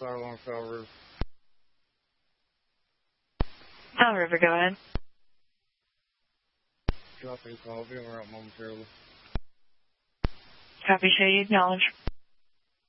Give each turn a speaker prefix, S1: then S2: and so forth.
S1: on Foul River.
S2: Foul River, go ahead.
S1: Copy, call. Be on route momentarily.
S2: Copy, show you acknowledge.